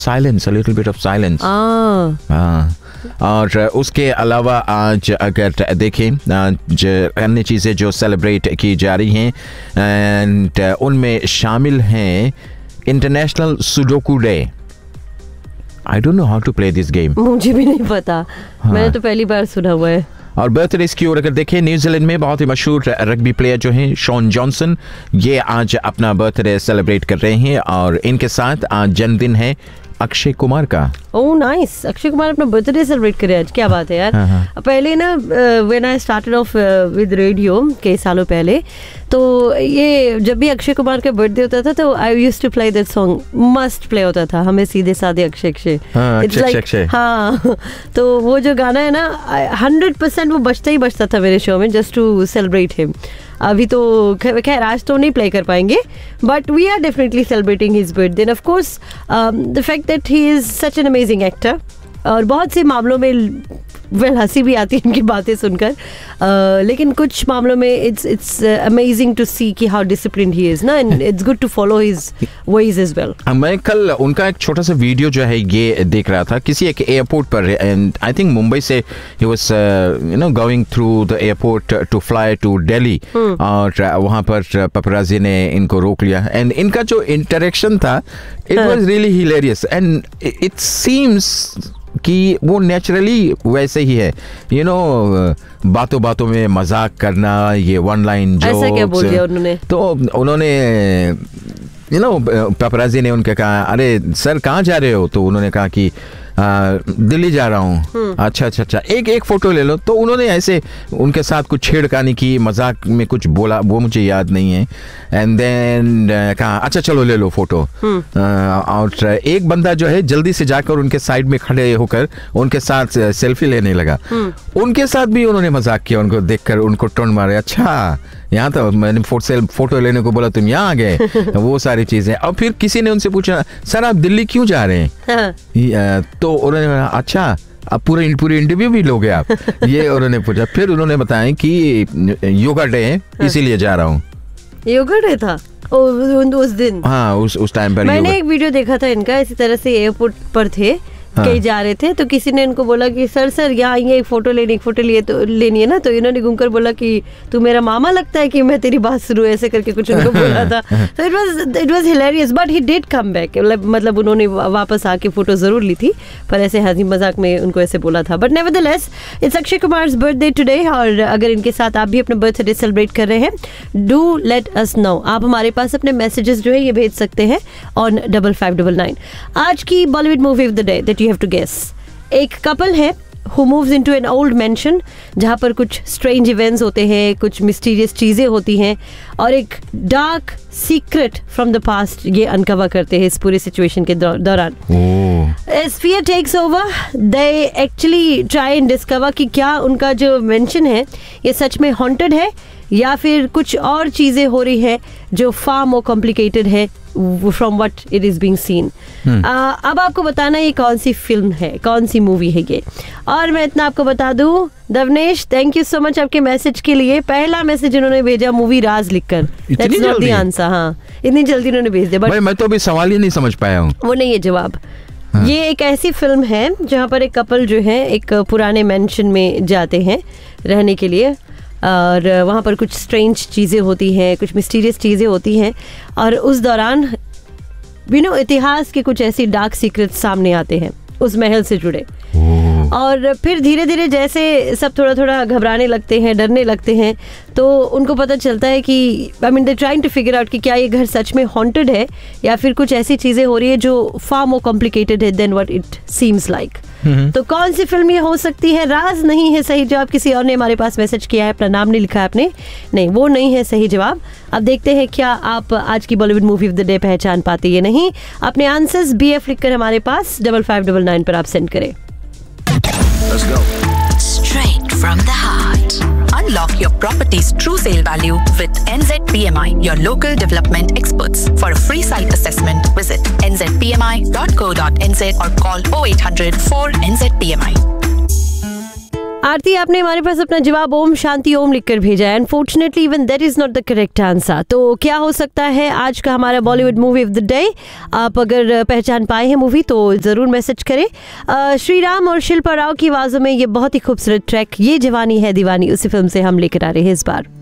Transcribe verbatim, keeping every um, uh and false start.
Silence, a little bit of silence. हाँ, और उसके अलावा आज अगर देखें जो अन्य चीज़ें जो सेलिब्रेट की जा रही हैं, एंड उनमें शामिल हैं international sudoku day. I don't know how to play this game. मुझे भी नहीं पता। हाँ। मैंने तो पहली बार सुना हुआ है। और बर्थडेज की ओर अगर देखें, न्यूजीलैंड में बहुत ही मशहूर रग्बी प्लेयर जो हैं शॉन जॉनसन, ये आज अपना बर्थडे सेलिब्रेट कर रहे हैं, और इनके साथ आज जन्मदिन है अक्षय कुमार का। ओह नाइस, अक्षय कुमार अपना बर्थडे सेलिब्रेट करे आज, क्या बात है यार। हाँ हाँ। पहले ना when I started off with radio कई सालों पहले, तो ये जब भी अक्षय कुमार का बर्थडे होता था तो I used to play that song, must play होता था हमें, सीधे साधे अक्षय अक्षय। इट्स लाइक हाँ, तो वो जो गाना है ना हंड्रेड परसेंट वो बजता ही बजता था मेरे शो में, जस्ट टू सेलिब्रेट हिम। अभी तो खैर आज तो नहीं प्ले कर पाएंगे, but we are definitely celebrating his birthday. Of course the fact that he is such an amazing actor, और बहुत से मामलों में वेल हंसी भी आती है इनकी बातें सुनकर, uh, लेकिन कुछ मामलों में इट्स इट्स अमेजिंग टू सी कि हाउ डिसिप्लिन्ड ही इज ना, and it's good to follow his veg as well. मैं कल उनका एक छोटा सा वीडियो जो है ये देख रहा था किसी एक एयरपोर्ट पर, एंड आई थिंक मुंबई से he was you know going through the airport to fly to Delhi, और वहाँ पर पपराजी ने इनको रोक लिया, एंड इनका जो इंटरेक्शन था it was really hilarious, and it seems कि वो नेचुरली वैसे ही है, यू नो बातों बातों में मजाक करना, ये वन लाइन जोक्स। ऐसा क्या बोल दिया उन्होंने? तो उन्होंने यू नो पेपराजी ने उनके कहा, अरे सर कहाँ जा रहे हो? तो उन्होंने कहा कि आ, दिल्ली जा रहा हूँ। अच्छा अच्छा अच्छा एक एक फोटो ले लो। तो उन्होंने ऐसे उनके साथ कुछ छेड़खानी की, मजाक में कुछ बोला, वो मुझे याद नहीं है, एंड देन कहा अच्छा चलो ले लो फोटो। और एक बंदा जो है जल्दी से जाकर उनके साइड में खड़े होकर उनके साथ सेल्फी लेने लगा। उनके साथ भी उन्होंने मजाक किया, उनको देखकर उनको टोन मारे, अच्छा यहाँ तो मैंने फोटो फोटो लेने को बोला तुम यहाँ आ गए, वो सारी चीजें। और फिर किसी ने उनसे पूछा सर आप दिल्ली क्यों जा रहे हैं? तो उन्होंने अच्छा अब पूरे पूरे इंटरव्यू भी लोगे आप? ये उन्होंने पूछा। फिर उन्होंने बताया कि योगा डे है इसीलिए जा रहा हूँ। योगा डे था उस दिन? हाँ उस उस टाइम पर मैंने एक वीडियो देखा था इनका, इसी तरह से एयरपोर्ट पर थे, हाँ। कहीं जा रहे थे, तो किसी ने इनको बोला कि सर सर यहाँ आइए एक फोटो लेनी एक फोटो लिए तो लेनी है ना, तो इन्होंने घूमकर बोला कि तू मेरा मामा लगता है कि मैं तेरी बात सुनूं, ऐसे करके कुछ उनको बोला था। तो it was it was hilarious, but he did come back, मतलब उन्होंने वापस आके फोटो जरूर ली थी, पर ऐसे हंसी मजाक में उनको ऐसे बोला था। But nevertheless it's Akshay Kumars birthday today, और अगर इनके साथ आप भी अपना बर्थडे सेलिब्रेट कर रहे हैं, डू लेट अस नो। आप हमारे पास अपने मैसेजेस जो है ये भेज सकते हैं on double five double nine. आज की Bollywood movie of the day that you have to guess. एक कपल है who moves into an old mansion जहाँ पर कुछ strange events होते हैं, कुछ mysterious चीज़ें होती हैं, और एक dark secret from the past ये uncover करते हैं इस पूरी situation के दौरान। As fear takes over, they actually try and discover कि क्या उनका जो mansion है ये सच में haunted है या फिर कुछ और चीज़ें हो रही है जो far more complicated है from what it is being seen। hmm. uh, अब आपको बताना ये कौन सी फिल्म है, कौन सी मूवी है ये, और मैं इतना आपको बता दूं, दवनेश थैंक यू सो मच आपके मैसेज के लिए। पहला मैसेज इन्होंने भेजा मूवी राज लिखकर, दैट्स नॉट द आंसर। हाँ इतनी जल्दी इन्होंने भेज दिया, बट मैं तो अभी सवाल ही नहीं समझ पाया हूँ। वो नहीं है जवाब। हाँ. ये एक ऐसी फिल्म है जहाँ पर एक कपल जो है एक पुराने मेंशन में जाते हैं रहने के लिए, और वहाँ पर कुछ स्ट्रेंज चीज़ें होती हैं, कुछ मिस्टीरियस चीज़ें होती हैं, और उस दौरान यू नो इतिहास के कुछ ऐसी डार्क सीक्रेट्स सामने आते हैं उस महल से जुड़े। और फिर धीरे धीरे जैसे सब थोड़ा थोड़ा घबराने लगते हैं, डरने लगते हैं, तो उनको पता चलता है कि I mean they trying to figure out कि क्या ये घर सच में हॉन्टेड है या फिर कुछ ऐसी चीज़ें हो रही है जो फार मोर कॉम्प्लिकेटेड है then what it seems like. तो कौन सी फिल्म ये हो सकती है? राज नहीं है सही जवाब। किसी और ने हमारे पास मैसेज किया है, अपना नाम नहीं लिखा है आपने, नहीं वो नहीं है सही जवाब। अब देखते हैं क्या आप आज की Bollywood movie of the day पहचान पाते या नहीं। अपने आंसर्स बी एफ लिखकर हमारे पास डबल फाइव डबल नाइन पर आप सेंड करें। Let's go. Straight from the heart. Unlock your property's true sale value with N Z P M I, your local development experts. For a free site assessment, visit n z p m i dot co dot n z or call oh eight hundred four N Z P M I. आरती, आपने हमारे पास अपना जवाब ओम शांति ओम लिखकर भेजा है। Unfortunately even that is not the correct answer. तो क्या हो सकता है आज का हमारा Bollywood movie of the day? आप अगर पहचान पाए हैं मूवी तो जरूर मैसेज करें। अ, श्रीराम और शिल्पा राव की आवाजों में ये बहुत ही खूबसूरत ट्रैक ये जवानी है दीवानी उसी फिल्म से हम लेकर आ रहे हैं इस बार।